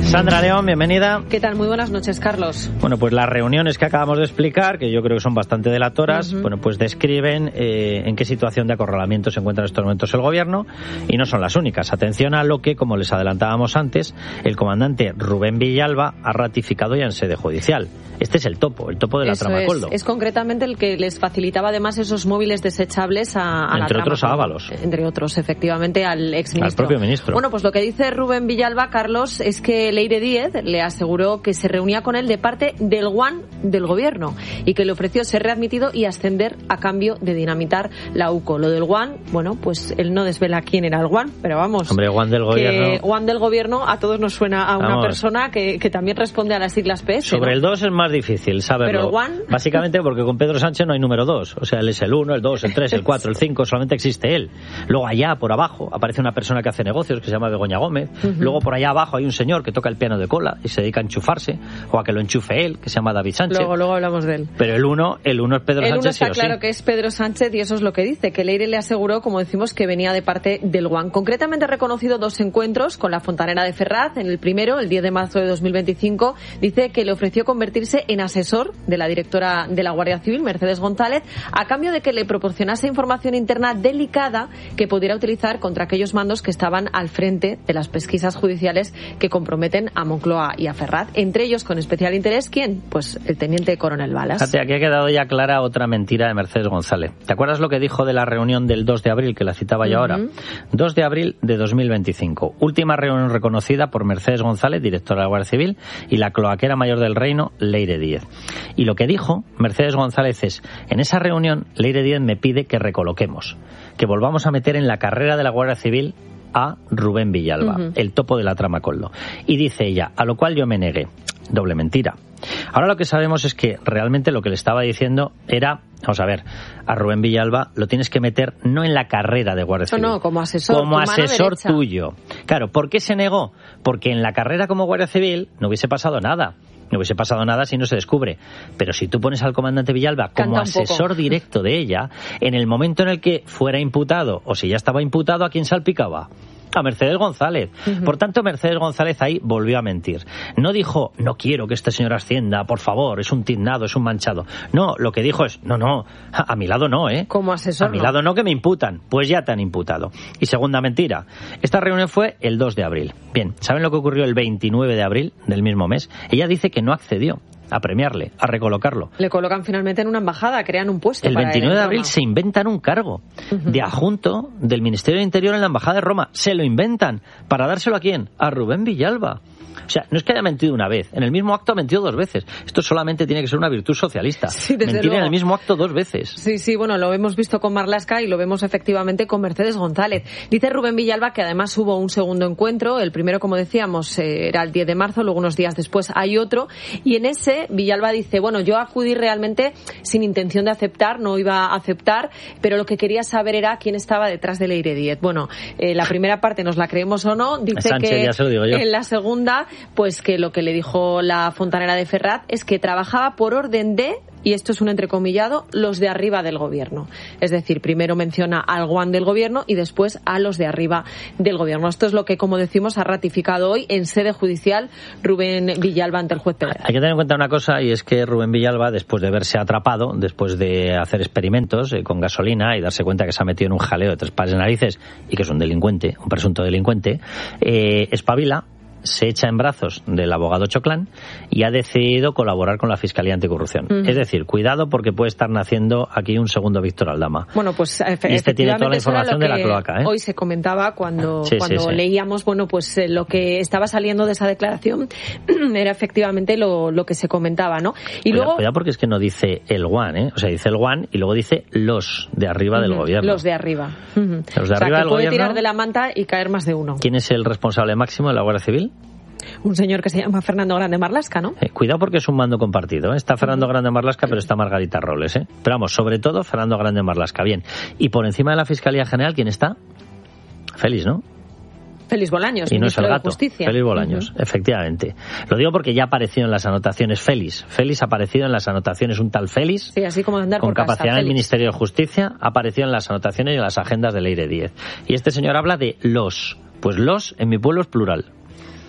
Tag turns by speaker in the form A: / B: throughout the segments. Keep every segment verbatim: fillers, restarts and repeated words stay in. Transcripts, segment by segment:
A: Sandra León, bienvenida.
B: ¿Qué tal? Muy buenas noches, Carlos.
A: Bueno, pues las reuniones que acabamos de explicar, que yo creo que son bastante delatoras, uh-huh. bueno, pues describen eh, en qué situación de acorralamiento se encuentra en estos momentos el gobierno, y no son las únicas. Atención a lo que, como les adelantábamos antes, el comandante Rubén Villalba ha ratificado ya en sede judicial. Este es el topo, el topo de la
B: Eso
A: trama
B: es,
A: Coldo.
B: Es concretamente el que les facilitaba además esos móviles desechables a, a
A: Entre
B: la
A: otros
B: trama
A: a Ábalos.
B: Entre otros, efectivamente, al exministro.
A: Al propio ministro.
B: Bueno, pues lo que dice Rubén Villalba, Carlos, es que Leire Díez le aseguró que se reunía con él de parte del guan del gobierno y que le ofreció ser readmitido y ascender a cambio de dinamitar la U C O. Lo del guan, bueno, pues él no desvela quién era el guan, pero vamos.
A: Hombre, guan del gobierno.
B: Que guan del gobierno a todos nos suena a una
A: vamos.
B: persona que, que también responde a las siglas P S.
A: Sobre
B: ¿no?
A: el dos es más difícil saberlo.
B: Pero el guan...
A: Básicamente porque con Pedro Sánchez no hay número dos. O sea, él es el uno, el dos, el tres, el cuatro, el cinco, solamente existe él. Luego allá, por abajo, aparece una persona que hace negocios que se llama Begoña Gómez. Uh-huh. Luego por allá abajo hay un señor que toca el piano de cola y se dedica a enchufarse, o a que lo enchufe él, que se llama David Sánchez.
B: Luego, luego hablamos de él.
A: Pero el uno, el uno es Pedro
B: el
A: Sánchez.
B: El uno está
A: sí o
B: claro
A: sí.
B: que es Pedro Sánchez y eso es lo que dice, que Leire le aseguró, como decimos, que venía de parte del guan. Concretamente ha reconocido dos encuentros con la fontanera de Ferraz. En el primero, el diez de marzo de dos mil veinticinco, dice que le ofreció convertirse en asesor de la directora de la Guardia Civil, Mercedes González, a cambio de que le proporcionase información interna delicada que pudiera utilizar contra aquellos mandos que estaban al frente de las pesquisas judiciales que comprometen a Moncloa y a Ferraz. Entre ellos, con especial interés, ¿quién? Pues el teniente coronel Balas.
A: Fíjate, aquí ha quedado ya clara otra mentira de Mercedes González. ¿Te acuerdas lo que dijo de la reunión del dos de abril, que la citaba yo uh-huh. ahora? dos de abril de dos mil veinticinco. Última reunión reconocida por Mercedes González, directora de la Guardia Civil, y la cloaquera mayor del reino, Leire Díez. Y lo que dijo Mercedes González es: en esa reunión, Leire Díez me pide que recoloquemos, que volvamos a meter en la carrera de la Guardia Civil a Rubén Villalba, uh-huh. el topo de la trama Coldo. Y dice ella, a lo cual yo me negué. Doble mentira. Ahora lo que sabemos es que realmente lo que le estaba diciendo era, vamos a ver, a Rubén Villalba lo tienes que meter no en la carrera de Guardia Civil.
B: No, no, como asesor.
A: Como asesor tuyo. Claro, ¿por qué se negó? Porque en la carrera como Guardia Civil no hubiese pasado nada. No hubiese pasado nada si no se descubre. Pero si tú pones al comandante Villalba como asesor directo de ella, en el momento en el que fuera imputado, o si ya estaba imputado, ¿a quién salpicaba? A Mercedes González. Uh-huh. Por tanto, Mercedes González ahí volvió a mentir. No dijo, no quiero que este señor ascienda, por favor, es un tiznado, es un manchado. No, lo que dijo es, no, no, a, a mi lado no, ¿eh?
B: Como asesor
A: A mi
B: no.
A: lado no, que me imputan. Pues ya te han imputado. Y segunda mentira, esta reunión fue el dos de abril. Bien, ¿saben lo que ocurrió el veintinueve de abril del mismo mes? Ella dice que no accedió a premiarle, a recolocarlo.
B: Le colocan finalmente en una embajada, crean un puesto.
A: El
B: para
A: veintinueve
B: él
A: de abril se inventan un cargo uh-huh. de adjunto del Ministerio de Interior en la embajada de Roma. Se lo inventan. ¿Para dárselo a quién? A Rubén Villalba. O sea, no es que haya mentido una vez. En el mismo acto ha mentido dos veces. Esto solamente tiene que ser una virtud socialista.
B: Sí,
A: Mentir
B: luego.
A: en el mismo acto dos veces.
B: Sí, sí, bueno, lo hemos visto con Marlaska y lo vemos efectivamente con Mercedes González. Dice Rubén Villalba que además hubo un segundo encuentro. El primero, como decíamos, eh, era el diez de marzo, luego unos días después hay otro. Y en ese, Villalba dice, bueno, yo acudí realmente sin intención de aceptar, no iba a aceptar, pero lo que quería saber era quién estaba detrás de Leire Díez. Bueno, eh, la primera parte nos la creemos o no. Dice
A: Sánchez,
B: que
A: ya se lo digo yo.
B: En la segunda, pues que lo que le dijo la fontanera de Ferraz es que trabajaba por orden de, y esto es un entrecomillado, los de arriba del gobierno. Es decir, primero menciona al guan del gobierno y después a los de arriba del gobierno. Esto es lo que, como decimos, ha ratificado hoy en sede judicial Rubén Villalba ante el juez Pérez.
A: Hay que tener en cuenta una cosa, y es que Rubén Villalba, después de verse atrapado, después de hacer experimentos eh, con gasolina y darse cuenta que se ha metido en un jaleo de tres pares de narices y que es un delincuente, un presunto delincuente, eh, espabila, se echa en brazos del abogado Choclán y ha decidido colaborar con la Fiscalía Anticorrupción. Uh-huh. Es decir, cuidado porque puede estar naciendo aquí un segundo Víctor Aldama.
B: Bueno, pues
A: y este tiene toda la información de la cloaca, ¿eh?
B: Hoy se comentaba cuando,
A: sí,
B: cuando
A: sí, sí.
B: leíamos, bueno, pues eh, lo que estaba saliendo de esa declaración era efectivamente lo, lo que se comentaba, ¿no? Y
A: cuidado,
B: luego
A: cuidado porque es que no dice el guan, ¿eh? O sea, dice el guan y luego dice los de arriba uh-huh. del gobierno.
B: Los de arriba. Uh-huh.
A: Los de
B: o sea,
A: arriba
B: que
A: del
B: puede
A: gobierno.
B: tirar de la manta y caer más de uno.
A: ¿Quién es el responsable máximo de la Guardia Civil?
B: Un señor que se llama Fernando Grande Marlaska, ¿no?
A: Eh, cuidado porque es un mando compartido, ¿eh? Está Fernando Grande Marlaska, pero está Margarita Robles, ¿eh? Pero vamos, sobre todo Fernando Grande Marlaska. Bien. Y por encima de la Fiscalía General, ¿quién está? Félix, ¿no?
B: Félix Bolaños,
A: y no es el gato,
B: Justicia.
A: Félix Bolaños, uh-huh. efectivamente. Lo digo porque ya ha aparecido en las anotaciones Félix. Félix ha aparecido en las anotaciones, un tal Félix,
B: sí, así como de andar
A: con
B: por
A: capacidad
B: casa,
A: en el Ministerio de Justicia, ha aparecido en las anotaciones y en las agendas de Leire Díez. Y este señor habla de los. Pues los, en mi pueblo es plural.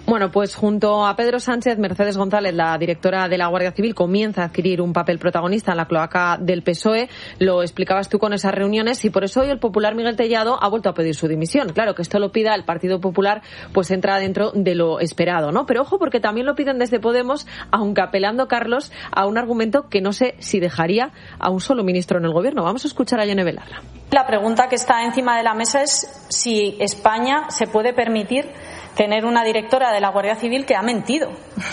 B: Bueno, pues junto a Pedro Sánchez, Mercedes González, la directora de la Guardia Civil, comienza a adquirir un papel protagonista en la cloaca del P S O E. Lo explicabas tú con esas reuniones y por eso hoy el popular Miguel Tellado ha vuelto a pedir su dimisión. Claro, que esto lo pida el Partido Popular, pues entra dentro de lo esperado, ¿no? Pero ojo, porque también lo piden desde Podemos, aunque apelando, Carlos, a un argumento que no sé si dejaría a un solo ministro en el Gobierno. Vamos a escuchar a Yone Belarra.
C: La pregunta que está encima de la mesa es si España se puede permitir tener una directora de la Guardia Civil que ha mentido.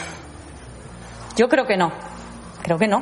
C: Yo creo que no, creo que no.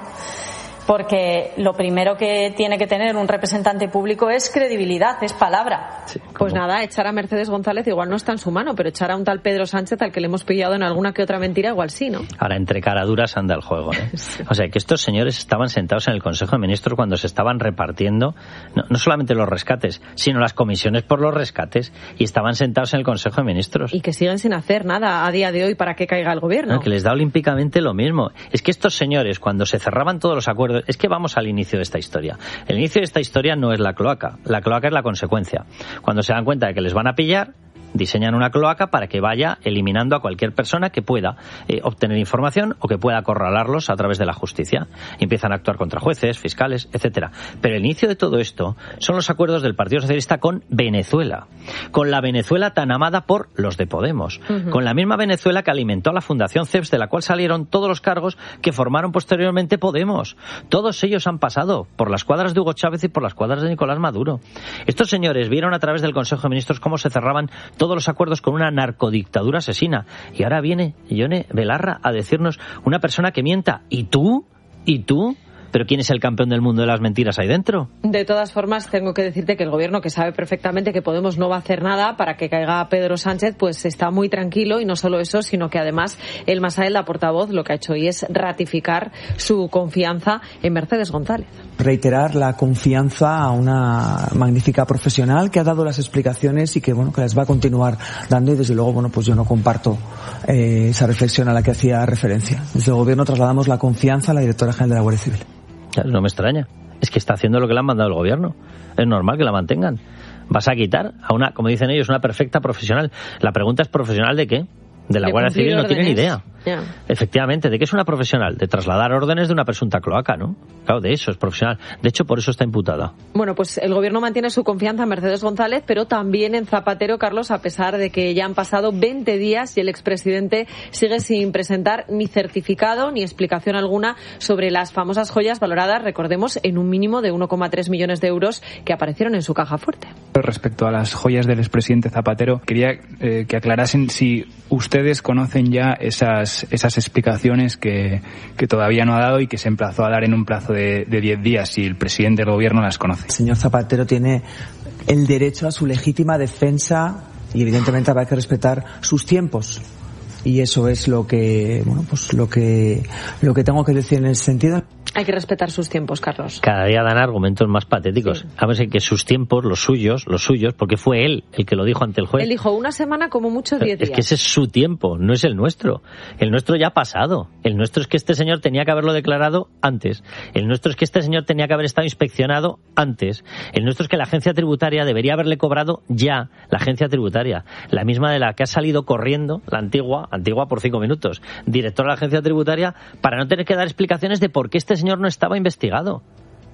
C: Porque lo primero que tiene que tener un representante público es credibilidad, es palabra.
B: Sí, pues nada, echar a Mercedes González igual no está en su mano, pero echar a un tal Pedro Sánchez al que le hemos pillado en alguna que otra mentira igual sí, ¿no?
A: Ahora, entre caraduras anda el juego, ¿eh? Sí. O sea, que estos señores estaban sentados en el Consejo de Ministros cuando se estaban repartiendo no, no solamente los rescates, sino las comisiones por los rescates, y estaban sentados en el Consejo de Ministros.
B: Y que siguen sin hacer nada a día de hoy para que caiga el Gobierno.
A: No, que les da olímpicamente lo mismo. Es que estos señores, cuando se cerraban todos los acuerdos, es que vamos al inicio de esta historia. El inicio de esta historia no es la cloaca. La cloaca es la consecuencia. Cuando se dan cuenta de que les van a pillar, diseñan una cloaca para que vaya eliminando a cualquier persona que pueda eh, obtener información o que pueda acorralarlos a través de la justicia. Y empiezan a actuar contra jueces, fiscales, etcétera. Pero el inicio de todo esto son los acuerdos del Partido Socialista con Venezuela. Con la Venezuela tan amada por los de Podemos. Uh-huh. Con la misma Venezuela que alimentó a la Fundación C E P S, de la cual salieron todos los cargos que formaron posteriormente Podemos. Todos ellos han pasado por las cuadras de Hugo Chávez y por las cuadras de Nicolás Maduro. Estos señores vieron a través del Consejo de Ministros cómo se cerraban todos los acuerdos con una narcodictadura asesina. Y ahora viene Yone Belarra a decirnos una persona que mienta. ¿Y tú? ¿Y tú? ¿Pero quién es el campeón del mundo de las mentiras ahí dentro?
B: De todas formas, tengo que decirte que el Gobierno, que sabe perfectamente que Podemos no va a hacer nada para que caiga Pedro Sánchez, pues está muy tranquilo, y no solo eso, sino que además el Masael, la portavoz, lo que ha hecho hoy es ratificar su confianza en Mercedes González.
D: Reiterar la confianza a una magnífica profesional que ha dado las explicaciones y que, bueno, que las va a continuar dando, y desde luego, bueno, pues yo no comparto eh, esa reflexión a la que hacía referencia. Desde el Gobierno trasladamos la confianza a la directora general de la Guardia Civil.
A: No me extraña. Es que está haciendo lo que le han mandado el Gobierno. Es normal que la mantengan. Vas a quitar a una, como dicen ellos, una perfecta profesional. La pregunta es, ¿profesional de qué? De la Guardia Civil no tiene ni idea. Yeah. Efectivamente, ¿de qué es una profesional? De trasladar órdenes de una presunta cloaca, ¿no? Claro, de eso es profesional. De hecho, por eso está imputada.
B: Bueno, pues el Gobierno mantiene su confianza en Mercedes González, pero también en Zapatero, Carlos, a pesar de que ya han pasado veinte días y el expresidente sigue sin presentar ni certificado ni explicación alguna sobre las famosas joyas valoradas, recordemos, en un mínimo de uno coma tres millones de euros que aparecieron en su caja fuerte.
E: Respecto a las joyas del expresidente Zapatero, quería eh, que aclarasen si ustedes conocen ya esas esas explicaciones que, que todavía no ha dado y que se emplazó a dar en un plazo de diez días, si el presidente del Gobierno las conoce.
D: El señor Zapatero tiene el derecho a su legítima defensa y evidentemente habrá que respetar sus tiempos. Y eso es lo que, bueno, pues lo que, lo que tengo que decir en ese sentido.
B: Hay que respetar sus tiempos, Carlos.
A: Cada día dan argumentos más patéticos. Sí. A ver, que sus tiempos, los suyos, los suyos, porque fue él el que lo dijo ante el juez.
B: Él dijo una semana, como mucho diez días.
A: Es que ese es su tiempo, no es el nuestro. El nuestro ya ha pasado. El nuestro es que este señor tenía que haberlo declarado antes. El nuestro es que este señor tenía que haber estado inspeccionado antes. El nuestro es que la agencia tributaria debería haberle cobrado ya, la agencia tributaria. La misma de la que ha salido corriendo, la antigua, antigua por cinco minutos, directora de la agencia tributaria, para no tener que dar explicaciones de por qué este señor no estaba investigado.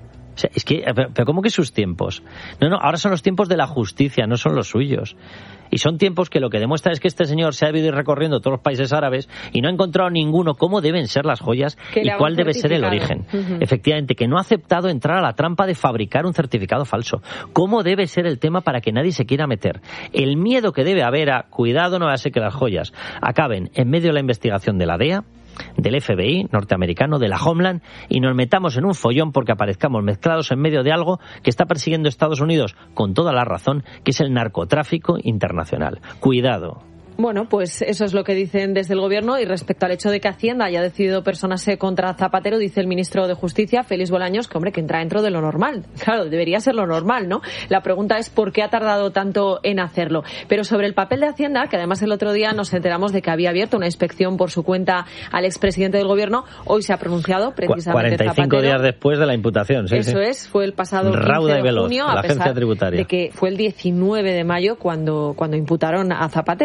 A: O sea, es que, pero, pero ¿cómo que sus tiempos? No, no, ahora son los tiempos de la justicia, no son los suyos. Y son tiempos que lo que demuestra es que este señor se ha debido ir recorriendo todos los países árabes y no ha encontrado ninguno cómo deben ser las joyas y cuál debe ser el origen. Uh-huh. Efectivamente, que no ha aceptado entrar a la trampa de fabricar un certificado falso. ¿Cómo debe ser el tema para que nadie se quiera meter? El miedo que debe haber a, cuidado, no va a ser que las joyas acaben en medio de la investigación de la D E A, del F B I norteamericano, de la Homeland, y nos metamos en un follón porque aparezcamos mezclados en medio de algo que está persiguiendo Estados Unidos con toda la razón, que es el narcotráfico internacional. Cuidado.
B: Bueno, pues eso es lo que dicen desde el Gobierno. Y respecto al hecho de que Hacienda haya decidido personarse contra Zapatero, dice el ministro de Justicia, Félix Bolaños, que hombre, que entra dentro de lo normal. Claro, debería ser lo normal, ¿no? La pregunta es por qué ha tardado tanto en hacerlo. Pero sobre el papel de Hacienda, que además el otro día nos enteramos de que había abierto una inspección por su cuenta al expresidente del Gobierno, hoy se ha pronunciado precisamente
A: cuarenta y cinco
B: Zapatero.
A: Días después de la imputación. Sí,
B: eso
A: sí.
B: es, fue el pasado
A: Rauda
B: quince de
A: veloz,
B: junio,
A: la
B: a pesar
A: agencia tributaria.
B: de que fue el diecinueve de mayo cuando, cuando imputaron a Zapatero. Bueno, pues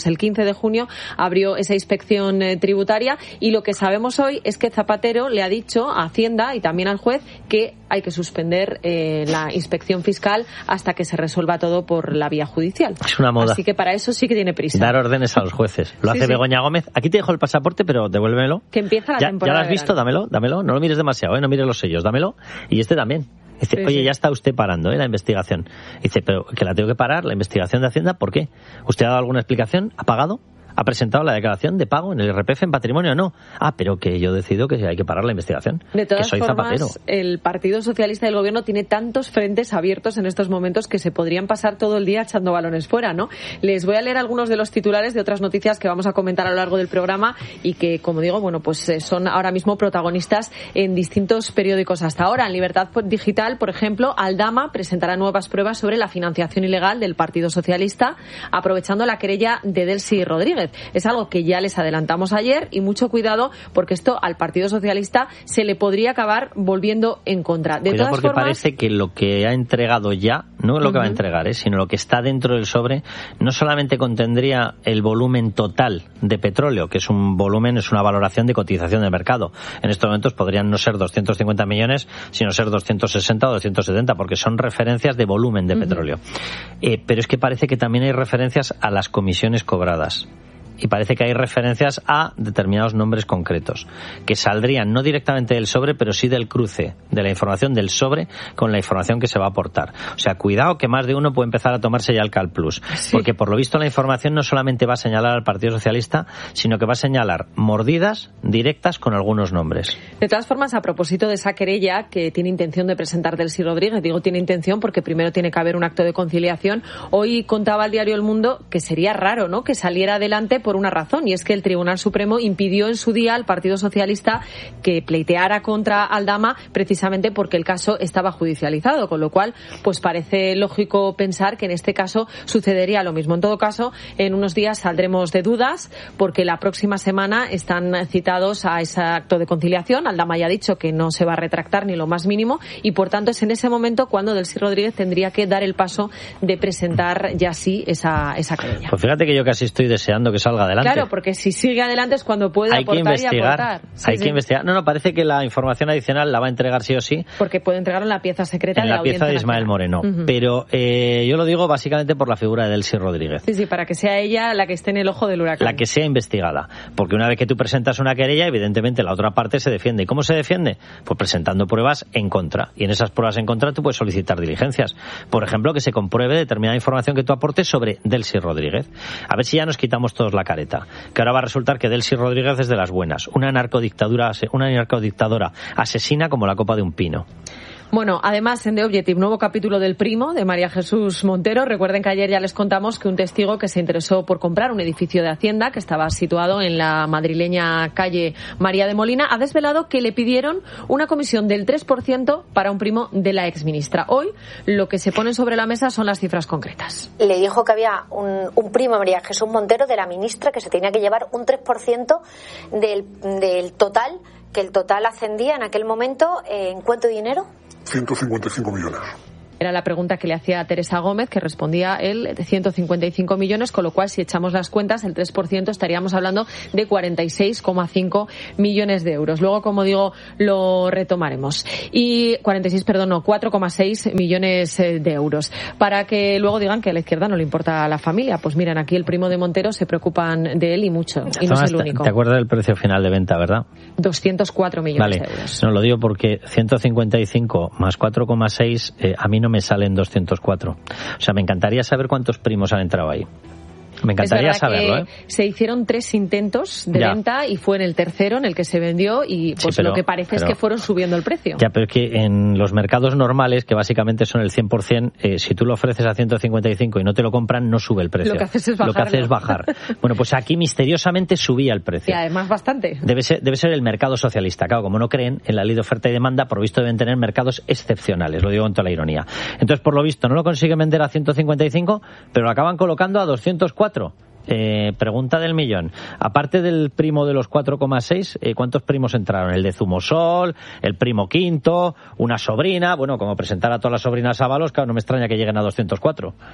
B: pues el quince de junio abrió esa inspección eh, tributaria, y lo que sabemos hoy es que Zapatero le ha dicho a Hacienda y también al juez que hay que suspender eh, la inspección fiscal hasta que se resuelva todo por la vía judicial.
A: Es una moda.
B: Así que para eso sí que tiene prisa.
A: Dar órdenes a los jueces. Lo
B: sí,
A: hace
B: sí.
A: Begoña Gómez. Aquí te dejo el pasaporte, pero devuélvemelo.
B: Que empieza la
A: ya,
B: temporada.
A: ¿Ya lo has visto? Dámelo, dámelo. No lo mires demasiado, ¿eh? No mires los sellos. Dámelo. Y este también. Dice,
B: sí,
A: oye,
B: sí.
A: ya está usted parando, ¿eh? La investigación. Dice, pero que la tengo que parar, la investigación de Hacienda, ¿por qué? ¿Usted ha dado alguna explicación? ¿Ha pagado? ¿Ha presentado la declaración de pago en el I R P F en patrimonio o no? Ah, pero que yo decido que hay que parar la investigación.
B: De todas
A: que soy
B: formas,
A: Zapatero.
B: El Partido Socialista del Gobierno tiene tantos frentes abiertos en estos momentos que se podrían pasar todo el día echando balones fuera, ¿no? Les voy a leer algunos de los titulares de otras noticias que vamos a comentar a lo largo del programa y que, como digo, bueno, pues son ahora mismo protagonistas en distintos periódicos hasta ahora. En Libertad Digital, por ejemplo, Aldama presentará nuevas pruebas sobre la financiación ilegal del Partido Socialista, aprovechando la querella de Delcy Rodríguez. Es algo que ya les adelantamos ayer, y mucho cuidado porque esto al Partido Socialista se le podría acabar volviendo en contra. De
A: Cuidado,
B: todas
A: porque
B: formas,
A: parece que lo que ha entregado ya, no lo que
B: uh-huh.
A: va a entregar, ¿eh? sino lo que está dentro del sobre, no solamente contendría el volumen total de petróleo, que es un volumen, es una valoración de cotización de mercado. En estos momentos podrían no ser doscientos cincuenta millones, sino ser doscientos sesenta o doscientos setenta, porque son referencias de volumen de uh-huh. petróleo. Eh, pero es que parece que también hay referencias a las comisiones cobradas. Y parece que hay referencias a determinados nombres concretos, que saldrían no directamente del sobre, pero sí del cruce de la información del sobre con la información que se va a aportar. O sea, cuidado que más de uno puede empezar a tomarse ya el Cal Plus, sí. porque por lo visto la información no solamente va a señalar al Partido Socialista, sino que va a señalar mordidas directas con algunos nombres.
B: De todas formas, a propósito de esa querella que tiene intención de presentar Delcy Rodríguez, digo tiene intención porque primero tiene que haber un acto de conciliación, hoy contaba el diario El Mundo que sería raro, ¿no?, que saliera adelante por una razón, y es que el Tribunal Supremo impidió en su día al Partido Socialista que pleiteara contra Aldama precisamente porque el caso estaba judicializado, con lo cual pues parece lógico pensar que en este caso sucedería lo mismo. En todo caso, en unos días saldremos de dudas porque la próxima semana están citados a ese acto de conciliación. Aldama ya ha dicho que no se va a retractar ni lo más mínimo, y por tanto es en ese momento cuando Delcy Rodríguez tendría que dar el paso de presentar ya sí esa, esa querella.
A: Pues fíjate que yo casi estoy deseando que salga adelante.
B: Claro, porque si sigue adelante es cuando puede
A: hay
B: aportar
A: que investigar,
B: y aportar. Sí,
A: hay
B: sí.
A: que investigar. No, no, parece que la información adicional la va a entregar sí o sí.
B: Porque puede entregarlo en la pieza secreta
A: en
B: de
A: la,
B: la
A: pieza de Ismael
B: nacional.
A: Moreno.
B: Uh-huh.
A: Pero eh, yo lo digo básicamente por la figura de Delcy Rodríguez.
B: Sí, sí, para que sea ella la que esté en el ojo del huracán.
A: La que sea investigada. Porque una vez que tú presentas una querella, evidentemente la otra parte se defiende. ¿Y cómo se defiende? Pues presentando pruebas en contra. Y en esas pruebas en contra tú puedes solicitar diligencias. Por ejemplo, que se compruebe determinada información que tú aportes sobre Delcy Rodríguez. A ver si ya nos quitamos todos la careta. Que ahora va a resultar que Delcy Rodríguez es de las buenas. Una narcodictadura, una narcodictadora asesina como la copa de un pino.
B: Bueno, además en The Objective, nuevo capítulo del Primo, de María Jesús Montero. Recuerden que ayer ya les contamos que un testigo que se interesó por comprar un edificio de Hacienda que estaba situado en la madrileña calle María de Molina ha desvelado que le pidieron una comisión del tres por ciento para un primo de la exministra. Hoy lo que se pone sobre la mesa son las cifras concretas.
F: Le dijo que había un, un primo, María Jesús Montero, de la ministra, que se tenía que llevar un tres por ciento del, del total, que el total ascendía en aquel momento, eh, ¿en cuánto dinero?
G: ciento cincuenta y cinco millones.
B: Era la pregunta que le hacía Teresa Gómez, que respondía él de ciento cincuenta y cinco millones, con lo cual si echamos las cuentas, el tres por ciento estaríamos hablando de cuarenta y seis coma cinco millones de euros. Luego, como digo, lo retomaremos. Y cuarenta y seis, perdón, no, cuatro coma seis millones de euros. Para que luego digan que a la izquierda no le importa a la familia. Pues miren, aquí el primo de Montero se preocupan de él y mucho. Y no es el único.
A: ¿Te acuerdas del precio final de venta, verdad?
B: doscientos cuatro millones
A: vale.
B: de euros.
A: No, lo digo porque ciento cincuenta y cinco más cuatro coma seis, eh, a mí no me salen doscientos cuatro. O sea, me encantaría saber cuántos primos han entrado ahí. Me encantaría
B: es verdad
A: saberlo,
B: que
A: ¿eh?
B: Se hicieron tres intentos de
A: ya.
B: venta y fue en el tercero en el que se vendió y pues sí, pero, lo que parece pero, es que fueron subiendo el precio.
A: Ya, pero es que en los mercados normales, que básicamente son el cien por ciento, eh, si tú lo ofreces a ciento cincuenta y cinco y no te lo compran, no sube el precio.
B: Lo que haces es bajar.
A: Lo que haces es bajar. Bueno, pues aquí misteriosamente subía el precio.
B: Y además bastante.
A: Debe ser, debe ser el mercado socialista. Claro, como no creen en la ley de oferta y demanda, por lo visto deben tener mercados excepcionales, lo digo con toda la ironía. Entonces, por lo visto, no lo consiguen vender a ciento cincuenta y cinco, pero lo acaban colocando a doscientos cuatro. Eh, pregunta del millón. Aparte del primo de los cuatro coma seis, eh, ¿cuántos primos entraron? El de Zumosol, el primo quinto, una sobrina. Bueno, como presentar a todas las sobrinas Ábalos, claro, no me extraña que lleguen a doscientos cuatro.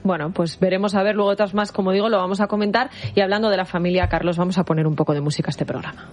B: Bueno, pues veremos a ver luego otras más, como digo, lo vamos a comentar. Y hablando de la familia, Carlos, vamos a poner un poco de música a este programa.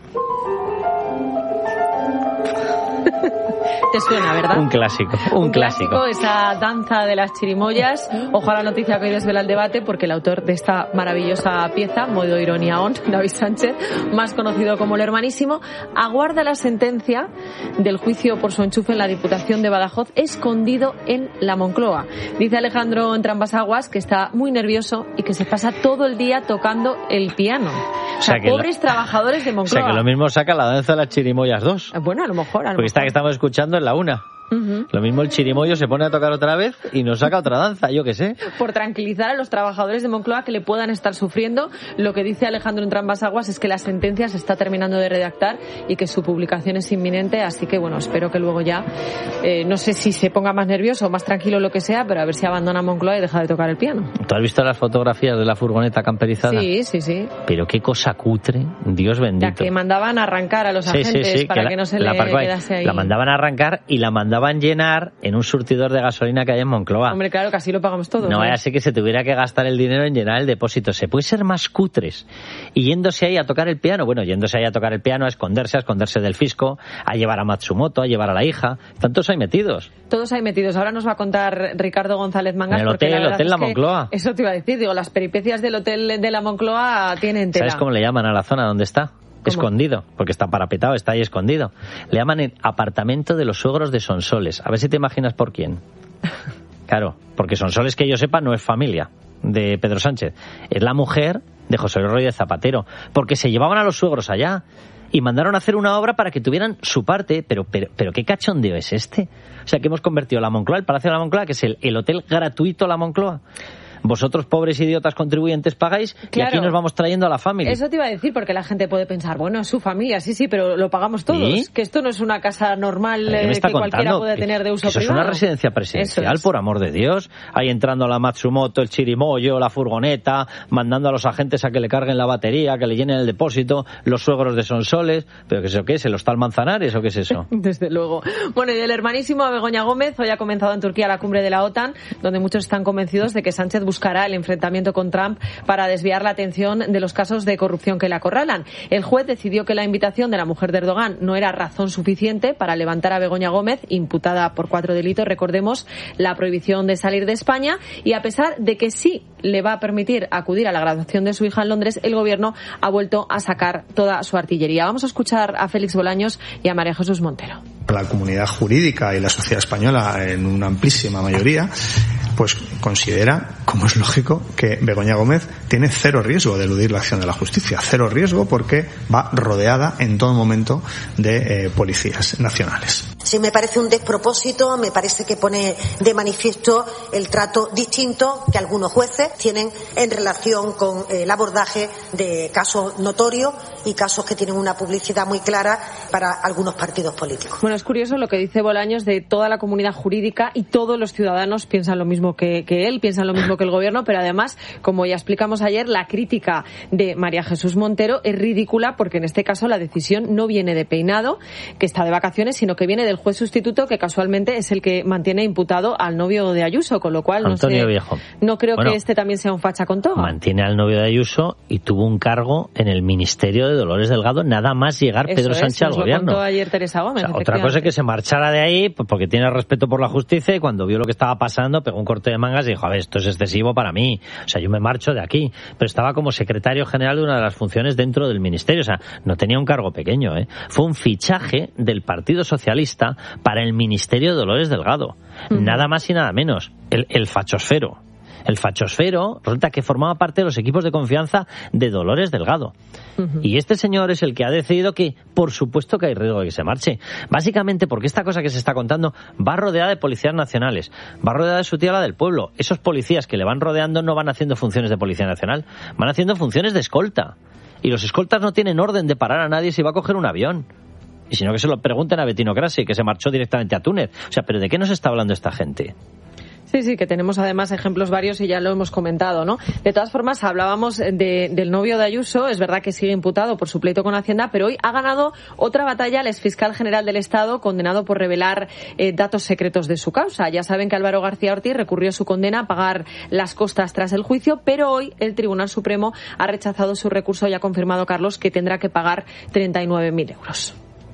B: Te suena, ¿verdad?
A: Un clásico, un,
B: un clásico. clásico. Esa danza de las chirimoyas. Ojo a la noticia que hoy desvela el debate, porque el autor de esta maravillosa pieza, modo ironía on, David Sánchez, más conocido como el Hermanísimo, aguarda la sentencia del juicio por su enchufe en la Diputación de Badajoz, escondido en la Moncloa. Dice Alejandro Entrambasaguas que está muy nervioso y que se pasa todo el día tocando el piano. O sea, o sea pobres la... trabajadores de Moncloa.
A: O sea, que lo mismo saca la danza de las chirimoyas dos.
B: Bueno, a lo mejor. A lo
A: Porque
B: mejor.
A: esta que estamos escuchando es la una. Uh-huh. Lo mismo el chirimoyo se pone a tocar otra vez y nos saca otra danza, yo qué sé.
B: Por tranquilizar a los trabajadores de Moncloa que le puedan estar sufriendo, lo que dice Alejandro Entrambasaguas es que la sentencia se está terminando de redactar y que su publicación es inminente, así que bueno, espero que luego ya, eh, no sé si se ponga más nervioso o más tranquilo o lo que sea, pero a ver si abandona Moncloa y deja de tocar el piano.
A: ¿Tú has visto las fotografías de la furgoneta camperizada?
B: Sí, sí, sí.
A: Pero qué cosa cutre, Dios bendito.
B: Ya que mandaban a arrancar a los
A: sí,
B: agentes
A: sí, sí,
B: para
A: que,
B: que
A: la,
B: no se
A: la
B: le
A: parco,
B: quedase ahí.
A: La mandaban a arrancar y la mandaban llenar en un surtidor de gasolina que hay en Moncloa.
B: Hombre, claro que así lo pagamos todos.
A: No
B: ¿no?
A: vaya a ser que se tuviera que gastar el dinero en llenar el depósito. Se puede ser más cutres. Y yéndose ahí a tocar el piano, bueno, yéndose ahí a tocar el piano, a esconderse, a esconderse del fisco, a llevar a Matsumoto, a llevar a la hija. Están todos ahí metidos.
B: Todos ahí metidos. Ahora nos va a contar Ricardo González Mangas.
A: En el hotel, el hotel La Moncloa.
B: Eso te iba a decir, digo, las peripecias del hotel de La Moncloa tienen tela.
A: ¿Sabes cómo le llaman a la zona donde está? ¿Cómo? Escondido, porque está parapetado, está ahí escondido. Le llaman el apartamento de los suegros de Sonsoles. A ver si te imaginas por quién. Claro, porque Sonsoles, que yo sepa, no es familia de Pedro Sánchez. Es la mujer de José Luis Rodríguez Zapatero. Porque se llevaban a los suegros allá y mandaron a hacer una obra para que tuvieran su parte. Pero, pero, pero ¿qué cachondeo es este? O sea, que hemos convertido La Moncloa, el Palacio de La Moncloa, que es el, el hotel gratuito La Moncloa. Vosotros, pobres idiotas contribuyentes, pagáis, claro, y aquí nos vamos trayendo a la familia.
B: Eso te iba a decir, porque la gente puede pensar, bueno, es su familia, sí, sí, pero lo pagamos todos. ¿Sí? Que esto no es una casa normal eh, que contando? Cualquiera puede tener de uso
A: eso
B: privado.
A: Eso es una residencia presidencial, es. Por amor de Dios. Ahí entrando la Matsumoto, el chirimoyo, la furgoneta, mandando a los agentes a que le carguen la batería, que le llenen el depósito, los suegros de Sonsoles. ¿Pero qué es eso? ¿Qué es? ¿El Hostal Manzanares o qué es eso?
B: Desde luego. Bueno, y del hermanísimo a Begoña Gómez, hoy ha comenzado en Turquía la cumbre de la OTAN, donde muchos están convencidos de que Sánchez buscará el enfrentamiento con Trump para desviar la atención de los casos de corrupción que le acorralan. El juez decidió que la invitación de la mujer de Erdogan no era razón suficiente para levantar a Begoña Gómez, imputada por cuatro delitos, recordemos, la prohibición de salir de España, y a pesar de que sí le va a permitir acudir a la graduación de su hija en Londres, el gobierno ha vuelto a sacar toda su artillería. Vamos a escuchar a Félix Bolaños y a María Jesús Montero.
H: La comunidad jurídica y la sociedad española, en una amplísima mayoría, pues considera, como es lógico, que Begoña Gómez tiene cero riesgo de eludir la acción de la justicia. Cero riesgo porque va rodeada en todo momento de eh, policías nacionales.
I: Sí, me parece un despropósito, me parece que pone de manifiesto el trato distinto que algunos jueces tienen en relación con el abordaje de casos notorios y casos que tienen una publicidad muy clara para algunos partidos políticos.
B: Bueno, es curioso lo que dice Bolaños de toda la comunidad jurídica, y todos los ciudadanos piensan lo mismo que, que él, piensan lo mismo que el gobierno, pero además, como ya explicamos ayer, la crítica de María Jesús Montero es ridícula, porque en este caso la decisión no viene de Peinado, que está de vacaciones, sino que viene del juez sustituto, que casualmente es el que mantiene imputado al novio de Ayuso, con lo cual no
A: Antonio
B: sé,
A: Viejo.
B: No creo
A: bueno,
B: que este también sea un facha con todo.
A: Mantiene al novio de Ayuso y tuvo un cargo en el Ministerio de Dolores Delgado nada más llegar
B: Eso
A: Pedro
B: es,
A: Sánchez al
B: lo
A: gobierno.
B: Contó ayer Teresa Gómez.
A: O sea, otra cosa es que se marchara de ahí pues porque tiene respeto por la justicia, y cuando vio lo que estaba pasando pegó un corte de mangas y dijo, a ver, esto es excesivo para mí, o sea, yo me marcho de aquí. Pero estaba como secretario general de una de las funciones dentro del ministerio, o sea, no tenía un cargo pequeño, ¿eh? Fue un fichaje del Partido Socialista para el Ministerio de Dolores Delgado, uh-huh. Nada más y nada menos, el, el fachosfero. El fachosfero resulta que formaba parte de los equipos de confianza de Dolores Delgado. Uh-huh. Y este señor es el que ha decidido que, por supuesto, que hay riesgo de que se marche. Básicamente porque esta cosa que se está contando va rodeada de policías nacionales, va rodeada de su tía la del pueblo. Esos policías que le van rodeando no van haciendo funciones de policía nacional, van haciendo funciones de escolta. Y los escoltas no tienen orden de parar a nadie si va a coger un avión. Y si no, que se lo pregunten a Bettino Craxi, que se marchó directamente a Túnez. O sea, ¿pero de qué nos está hablando esta gente?
B: Sí, sí, que tenemos además ejemplos varios y ya lo hemos comentado, ¿no? De todas formas, hablábamos de, del novio de Ayuso, es verdad que sigue imputado por su pleito con Hacienda, pero hoy ha ganado otra batalla el exfiscal general del Estado, condenado por revelar eh, datos secretos de su causa. Ya saben que Álvaro García Ortiz recurrió su condena a pagar las costas tras el juicio, pero hoy el Tribunal Supremo ha rechazado su recurso y ha confirmado, Carlos, que tendrá que pagar treinta y nueve mil euros.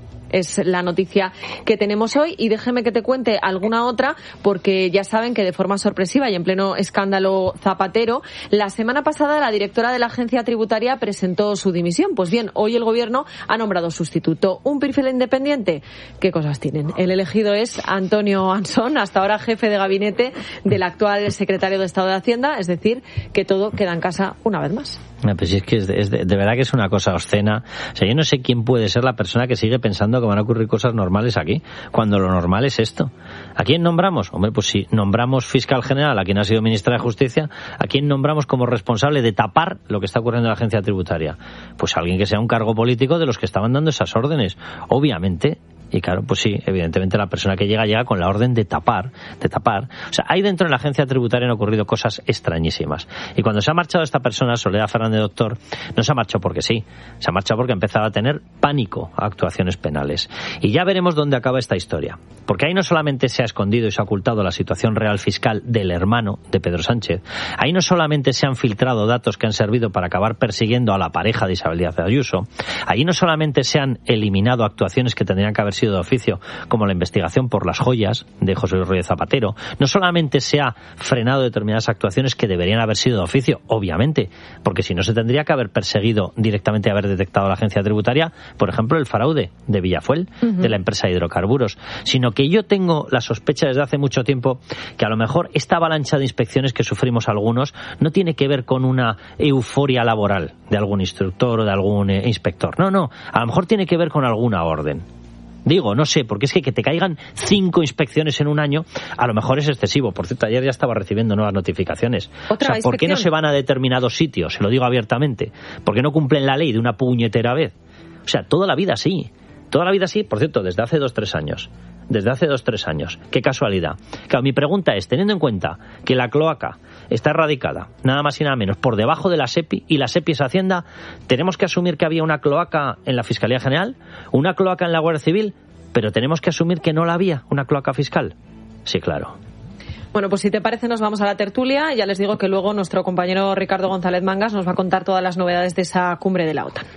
B: Es la noticia que tenemos hoy y déjeme que te cuente alguna otra porque ya saben que de forma sorpresiva y en pleno escándalo Zapatero, la semana pasada la directora de la agencia tributaria presentó su dimisión. Pues bien, hoy el gobierno ha nombrado sustituto. ¿Un perfil independiente? ¿Qué cosas tienen? El elegido es Antonio Ansón, hasta ahora jefe de gabinete del actual secretario de Estado de Hacienda, es decir, que todo queda en casa una vez más.
A: Pues sí, es que es de, es de, de verdad que es una cosa obscena. O sea, yo no sé quién puede ser la persona que sigue pensando que van a ocurrir cosas normales aquí, cuando lo normal es esto. ¿A quién nombramos? Hombre, pues si nombramos fiscal general a quien ha sido ministra de Justicia, ¿a quién nombramos como responsable de tapar lo que está ocurriendo en la agencia tributaria? Pues alguien que sea un cargo político de los que estaban dando esas órdenes. Obviamente. Y claro, pues sí, evidentemente la persona que llega, llega con la orden de tapar, de tapar. O sea, ahí dentro de la agencia tributaria han ocurrido cosas extrañísimas. Y cuando se ha marchado esta persona, Soledad Fernández Doctor, no se ha marchado porque sí, se ha marchado porque ha empezado a tener pánico a actuaciones penales. Y ya veremos dónde acaba esta historia. Porque ahí no solamente se ha escondido y se ha ocultado la situación real fiscal del hermano de Pedro Sánchez, ahí no solamente se han filtrado datos que han servido para acabar persiguiendo a la pareja de Isabel Díaz Ayuso, ahí no solamente se han eliminado actuaciones que tendrían que haber sido de oficio, como la investigación por las joyas de José Luis Rodríguez Zapatero, no solamente se ha frenado determinadas actuaciones que deberían haber sido de oficio, obviamente, porque si no se tendría que haber perseguido directamente y haber detectado la agencia tributaria, por ejemplo, el fraude de Villafuel, uh-huh. de la empresa de hidrocarburos, sino que yo tengo la sospecha desde hace mucho tiempo que a lo mejor esta avalancha de inspecciones que sufrimos algunos no tiene que ver con una euforia laboral de algún instructor o de algún eh, inspector. No, no, a lo mejor tiene que ver con alguna orden. Digo, no sé, porque es que que te caigan cinco inspecciones en un año, a lo mejor es excesivo. Por cierto, ayer ya estaba recibiendo nuevas notificaciones.
B: ¿Otra
A: o sea, ¿por qué no se van a determinados sitios? Se lo digo abiertamente. ¿Por qué no cumplen la ley de una puñetera vez? O sea, toda la vida sí. Toda la vida sí, por cierto, desde hace dos, tres años. Desde hace dos, tres años. Qué casualidad. Claro, mi pregunta es, teniendo en cuenta que la cloaca está erradicada, nada más y nada menos, por debajo de la SEPI, y la SEPI es Hacienda, ¿tenemos que asumir que había una cloaca en la Fiscalía General? ¿Una cloaca en la Guardia Civil? ¿Pero tenemos que asumir que no la había, una cloaca fiscal? Sí, claro.
B: Bueno, pues si te parece nos vamos a la tertulia. Ya les digo que luego nuestro compañero Ricardo González Mangas nos va a contar todas las novedades de esa cumbre de la OTAN.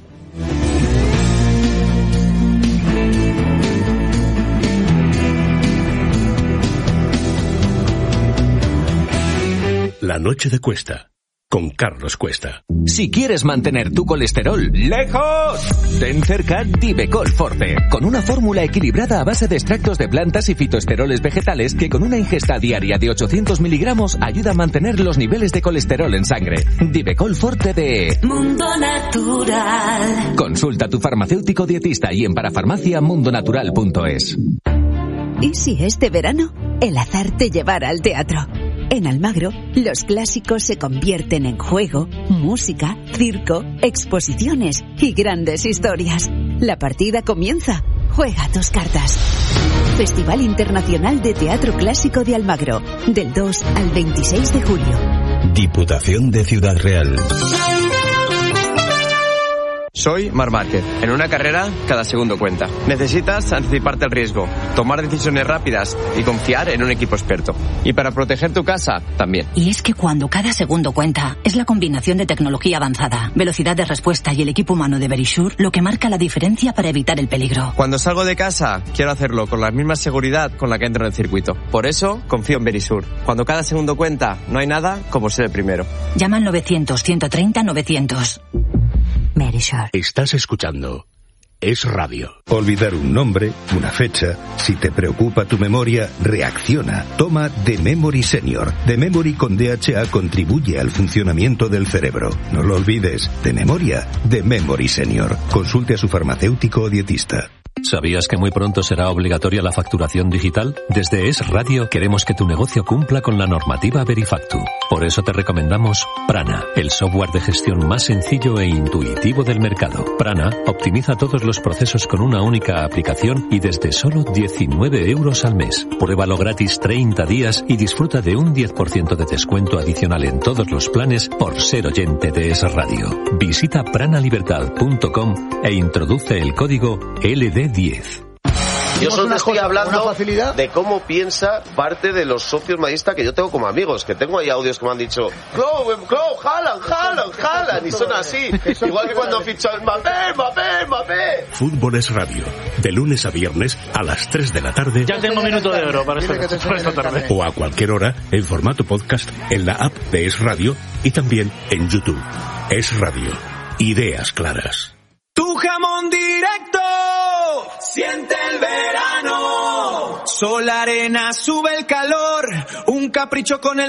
J: La noche de Cuesta, con Carlos Cuesta.
K: Si quieres mantener tu colesterol lejos, ten cerca Divecol Forte, con una fórmula equilibrada a base de extractos de plantas y fitoesteroles vegetales que con una ingesta diaria de ochocientos miligramos ayuda a mantener los niveles de colesterol en sangre. Divecol Forte de
L: Mundo Natural.
K: Consulta a tu farmacéutico dietista y en parafarmacia mundonatural punto es.
L: ¿Y si este verano el azar te llevara al teatro? En Almagro, los clásicos se convierten en juego, música, circo, exposiciones y grandes historias. La partida comienza. Juega tus cartas. Festival Internacional de Teatro Clásico de Almagro, del dos al veintiséis de julio.
J: Diputación de Ciudad Real.
M: Soy Marc Márquez. En una carrera, cada segundo cuenta. Necesitas anticiparte al riesgo, tomar decisiones rápidas y confiar en un equipo experto. Y para proteger tu casa, también.
N: Y es que cuando cada segundo cuenta, es la combinación de tecnología avanzada, velocidad de respuesta y el equipo humano de Verisure lo que marca la diferencia para evitar el peligro.
M: Cuando salgo de casa, quiero hacerlo con la misma seguridad con la que entro en el circuito. Por eso, confío en Verisure. Cuando cada segundo cuenta, no hay nada como ser el primero.
N: Llama al novecientos, ciento treinta, novecientos. Verisure.
J: Estás escuchando Es Radio. Olvidar un nombre, una fecha. Si te preocupa tu memoria, reacciona. Toma The Memory Senior. The Memory con D H A contribuye al funcionamiento del cerebro. No lo olvides. De memoria, The Memory Senior. Consulte a su farmacéutico o dietista.
K: ¿Sabías que muy pronto será obligatoria la facturación digital? Desde Es Radio queremos que tu negocio cumpla con la normativa Verifactu. Por eso te recomendamos Prana, el software de gestión más sencillo e intuitivo del mercado. Prana optimiza todos los procesos con una única aplicación y desde solo diecinueve euros al mes. Pruébalo gratis treinta días y disfruta de un diez por ciento de descuento adicional en todos los planes por ser oyente de Es Radio. Visita pranalibertad punto com e introduce el código L D diez.
O: Yo solo te estoy hablando de cómo piensa parte de los socios madridistas que yo tengo como amigos, que tengo ahí audios que me han dicho Clow, Clow, Haaland, Haaland, Haaland, y son así, igual que cuando fichó el Mbappé, Mbappé, Mbappé.
J: Fútbol es Radio, de lunes a viernes a las tres de la tarde.
P: Ya tengo minuto de oro para esta, para esta tarde.
J: O a cualquier hora en formato podcast en la app de Es Radio y también en YouTube. Es Radio, ideas claras.
Q: Tu jamón directo, siente el verano. Sol, arena, sube el calor. Un capricho con el